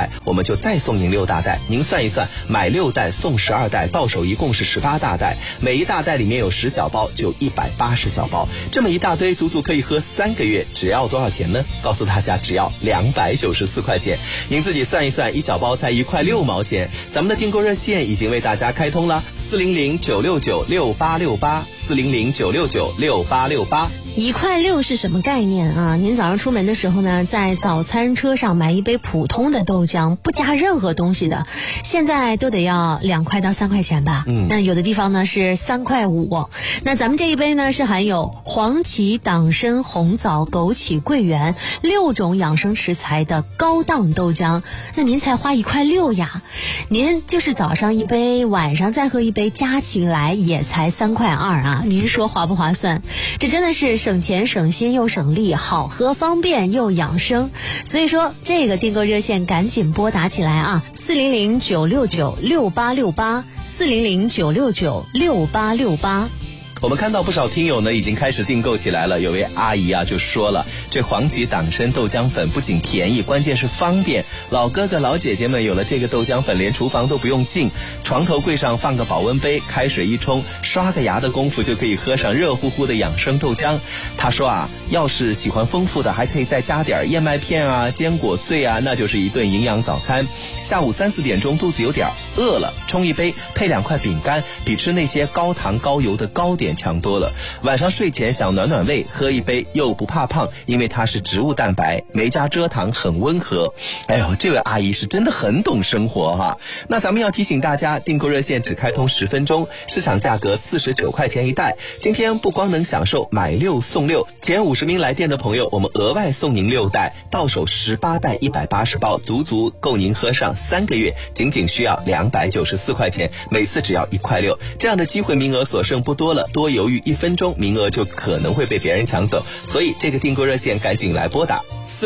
袋，我们就再送您6大袋。您算一算，买6袋送12袋，到手一共是18大袋，每一大袋里面有10小包，就180小包，这么一大堆足足可以喝3个月，只要多少钱呢？告诉大家，只要294块钱。您自己算一算，一小包才1块6毛钱。咱们的订购热线已经为大家开通了，400-969-6868，400-969-6868。 1块6是什么概念啊？您早上出门的时候呢，在早餐车上买一杯普通的豆浆，不加任何东西的，现在都得要2块到3块钱吧？那有的地方呢是3块5。那咱们这一杯呢是含有黄芪、党参、红枣、枸杞、桂圆6种养生食材的高档豆浆，那您才花1块6呀？您就是早上一杯，晚上再喝一杯，加起来也才3块2啊！您说划不划算？这真的是省钱省心又省力，好喝方便又养生。所以说这个订购热线赶紧拨打起来啊，400-969-6868，400-969-6868。 我们看到不少听友呢已经开始订购起来了。有位阿姨啊就说了，这黄芪党参豆浆粉不仅便宜，关键是方便。老哥哥老姐姐们有了这个豆浆粉，连厨房都不用进，床头柜上放个保温杯，开水一冲，刷个牙的功夫就可以喝上热乎乎的养生豆浆。他说啊，要是喜欢丰富的，还可以再加点燕麦片啊、坚果碎啊，那就是一顿营养早餐。下午3、4点钟肚子有点饿了，冲一杯配2块饼干，比吃那些高糖高油的糕点强多了。晚上睡前想暖暖胃，喝一杯又不怕胖，因为它是植物蛋白，没加蔗糖，很温和。哎呦，这位阿姨是真的很懂生活哈。那咱们要提醒大家，订购热线只开通10分钟，市场价格49块钱一袋。今天不光能享受买6送6，前50名来电的朋友，我们额外送您6袋，到手18袋180包，足足够您喝上3个月，仅仅需要294块钱，每次只要1块6。这样的机会名额所剩不多了，多犹豫1分钟，名额就可能会被别人抢走。所以这个订购热线赶紧来拨打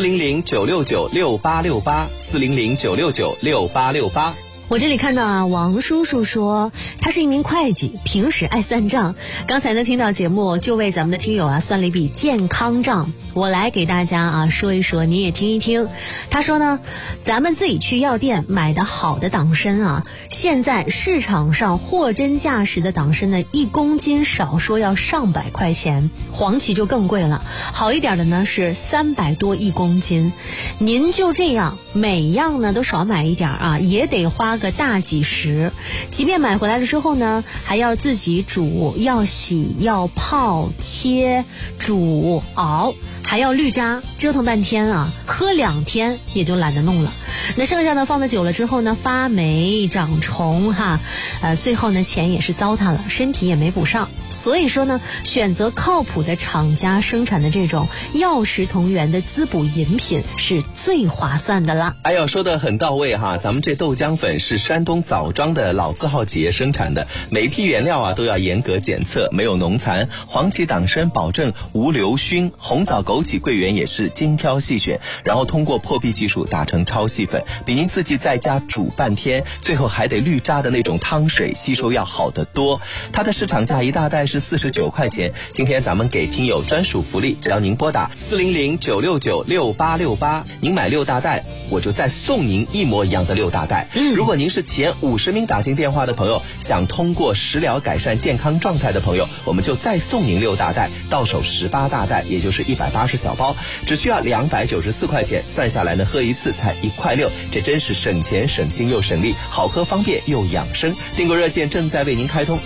400-969-6868，400-969-6868。 我这里看到啊，王叔叔说他是一名会计，平时爱算账。刚才呢听到节目，就为咱们的听友啊算了一笔健康账。我来给大家啊说一说，你也听一听。他说呢，咱们自己去药店买的好的党参啊，现在市场上货真价实的党参呢，1公斤少说要上百块钱，黄芪就更贵了，好一点的呢是300多1公斤。您就这样每样呢都少买一点啊，也得花个大几十。即便买回来了之后呢，还要自己煮，要洗，要泡、切、煮、熬，还要滤渣，折腾半天啊，喝2天也就懒得弄了。那剩下的放得久了之后呢，发霉长虫哈，最后呢钱也是糟蹋了，身体也没补上。所以说呢，选择靠谱的厂家生产的这种药食同源的滋补饮品是最划算的了。 哎呦，说得很到位哈！咱们这豆浆粉是山东枣庄的老字号企业生产的，每一批原料啊都要严格检测，没有农残。黄芪党参保证无硫熏，红枣枸杞桂圆也是精挑细选，然后通过破壁技术打成超细粉，比您自己在家煮半天最后还得滤渣的那种汤水吸收要好得多。它的市场价一大袋是49块钱，今天咱们给听友专属福利，只要您拨打400-969-6868，您买6大袋，我就再送您一模一样的6大袋。如果您是前50名打进电话的朋友，想通过食疗改善健康状态的朋友，我们就再送您6大袋，到手18大袋，也就是180小包，只需要294块钱，算下来呢，喝一次才1块6，这真是省钱省心又省力，好喝方便又养生。订购热线正在为您开通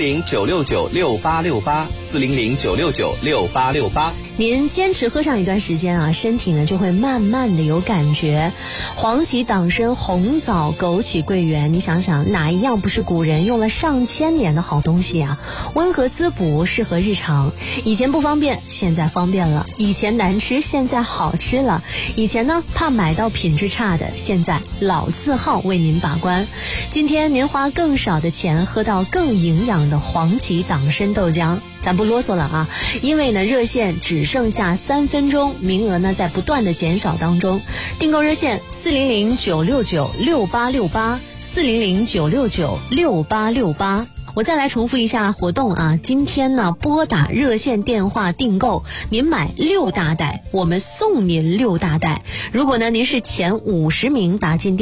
，400-969-6868，400-969-6868。 您坚持喝上一段时间啊，身体呢就会慢慢的有感觉。黄芪、党参、红枣、枸杞、桂圆，你想想哪一样不是古人用了上千年的好东西啊？温和滋补，适合日常。以前不方便，现在方便了；以前难吃，现在好吃了；以前呢怕买到品质差的，现在老字号为您把关。今天您花更少的钱喝到更营养的黄芪党参豆浆。咱不啰嗦了啊，因为呢热线只剩下3分钟，名额呢在不断的减少当中。订购热线400-969-6868，400-969-6868。我再来重复一下活动啊，今天呢拨打热线电话订购，您买6大袋，我们送您6大袋。如果呢您是前50名打进